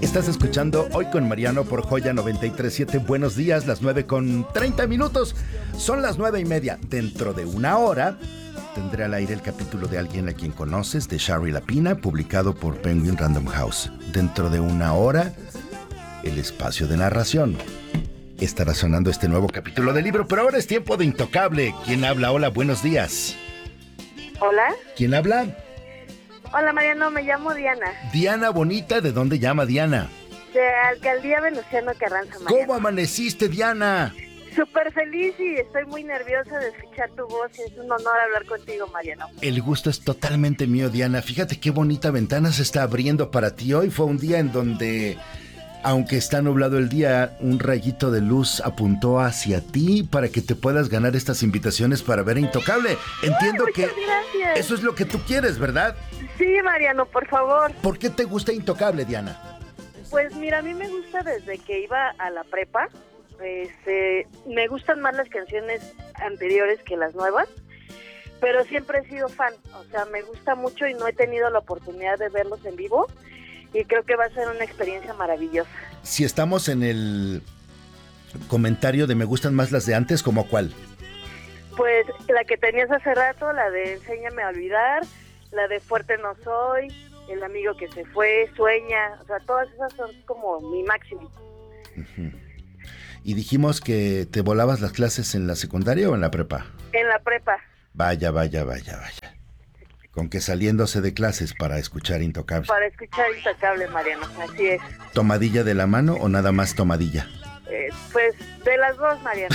Estás escuchando Hoy con Mariano por Joya 93.7. Buenos días, las 9:30. Son las 9:30. Dentro de una hora tendré al aire el capítulo de Alguien a quien conoces, de Shari Lapina, publicado por Penguin Random House. Dentro de una hora, el espacio de narración. Estará sonando este nuevo capítulo del libro, pero ahora es tiempo de Intocable. ¿Quién habla? Hola, buenos días. Hola. ¿Quién habla? Hola, Mariano, me llamo Diana. Diana Bonita, ¿de dónde llama Diana? De Alcaldía Venustiano Carranza, Mariano. ¿Cómo amaneciste, Diana? Súper feliz y estoy muy nerviosa de escuchar tu voz y es un honor hablar contigo, Mariano. El gusto es totalmente mío, Diana. Fíjate qué bonita ventana se está abriendo para ti. Hoy fue un día en donde, aunque está nublado el día, un rayito de luz apuntó hacia ti para que te puedas ganar estas invitaciones para ver Intocable. Entiendo que gracias. Eso es lo que tú quieres, ¿verdad? Sí, Mariano, por favor. ¿Por qué te gusta Intocable, Diana? Pues mira, a mí me gusta desde que iba a la prepa. Me gustan más las canciones anteriores que las nuevas, pero siempre he sido fan. O sea, me gusta mucho y no he tenido la oportunidad de verlos en vivo y creo que va a ser una experiencia maravillosa. Si estamos en el comentario de me gustan más las de antes, ¿cómo cuál? Pues la que tenías hace rato, la de Enséñame a olvidar, la de Fuerte no soy, El amigo que se fue, Sueña, o sea, todas esas son como mi máximo. Uh-huh. Y dijimos que te volabas las clases en la secundaria o en la prepa. En la prepa. Vaya. Con que saliéndose de clases para escuchar Intocable. Para escuchar Intocable, Mariano, así es. ¿Tomadilla de la mano o nada más tomadilla? Pues de las dos, Mariano.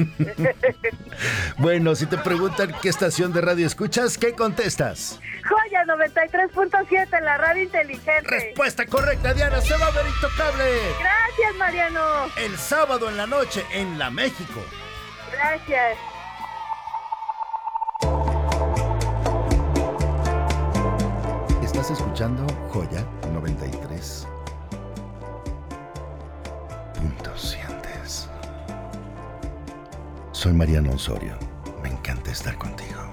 Bueno, si te preguntan qué estación de radio escuchas, ¿qué contestas? Joya 93.7, la radio inteligente. Respuesta correcta, Diana, se va a ver Intocable. Gracias, Mariano. El sábado en la noche en La México. Gracias. Estás escuchando Joya 93. Sientes. Soy Mariano Osorio. Me encanta estar contigo.